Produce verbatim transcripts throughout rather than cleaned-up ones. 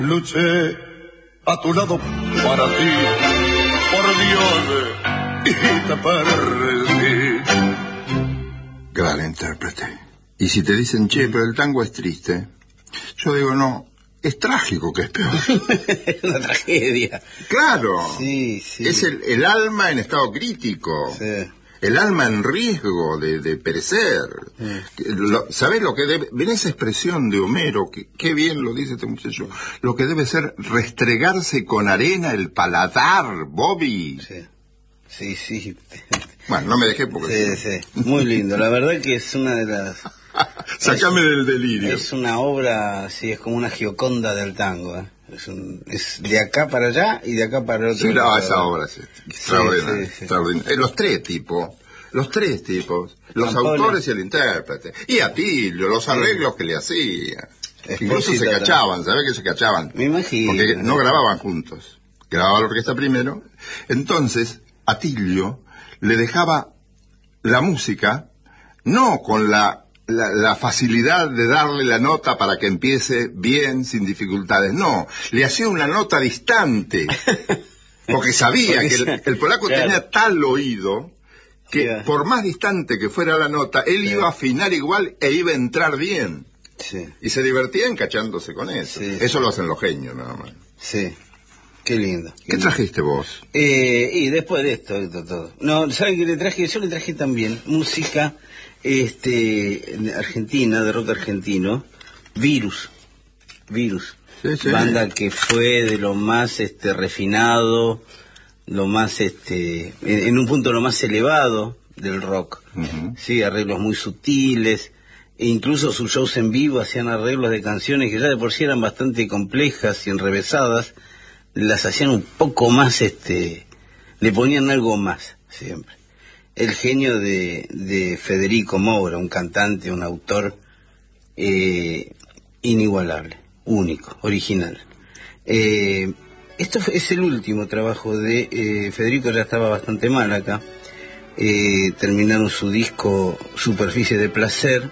Luché a tu lado para ti, por Dios, y te perdí. Gran intérprete. Y si te dicen, che, pero el tango es triste, yo digo, no, es trágico, que es peor. Una tragedia. Claro. Sí, sí. Es el, el alma en estado crítico. Sí. El alma en riesgo de, de perecer. Sí. Lo, ¿Sabés lo que debe? Ven esa expresión de Homero, que qué bien lo dice este muchacho. Lo que debe ser restregarse con arena el paladar, Bobby. Sí, sí, sí. Bueno, no me dejé porque... Sí, sí. Muy lindo. La verdad que es una de las... Sácame del delirio. Es una obra, sí, es como una Gioconda del tango, ¿eh? Es, un, es de acá para allá y de acá para el otro. Sí, no, esa obra es extraordinaria. Sí, sí, sí. extraordinaria. Eh, los tres tipos, los tres tipos, los San autores Pablo. Y el intérprete. Y Atilio, los arreglos sí. Que le hacía. Espósito Incluso se cachaban, ¿sabés que se cachaban? Me imagino. Porque no grababan juntos. Grababa la orquesta primero. Entonces, Atilio le dejaba la música, no con la... La, la facilidad de darle la nota para que empiece bien, sin dificultades. No, le hacía una nota distante, porque sabía porque que el, el polaco claro. Tenía tal oído que yeah. Por más distante que fuera la nota, él yeah. Iba a afinar igual e iba a entrar bien. Sí. Y se divertía encachándose con eso. Sí, eso sí. Lo hacen los genios, nada más. Sí. Qué lindo. Qué, ¿Qué trajiste vos? Eh, y después de esto, esto todo. No, ¿saben qué le traje? Yo le traje también música este argentina, de rock argentino, Virus. Virus. Sí, sí. Banda que fue de lo más este refinado, lo más este en, en un punto lo más elevado del rock. Uh-huh. Sí, arreglos muy sutiles. E incluso sus shows en vivo hacían arreglos de canciones que ya de por sí eran bastante complejas y enrevesadas, las hacían un poco más, este, le ponían algo más, siempre. El genio de, de Federico Moura, un cantante, un autor eh, inigualable, único, original. Eh, esto es el último trabajo de eh, Federico, ya estaba bastante mal acá. Eh, terminaron su disco Superficie de Placer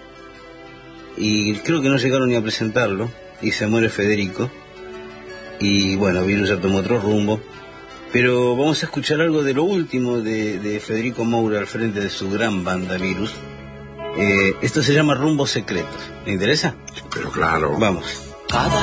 y creo que no llegaron ni a presentarlo y se muere Federico. Y bueno, Virus ya tomó otro rumbo. Pero vamos a escuchar algo de lo último de, de Federico Moura al frente de su gran banda Virus. Eh, esto se llama Rumbos Secretos. ¿Le interesa? Pero claro. Vamos. Cada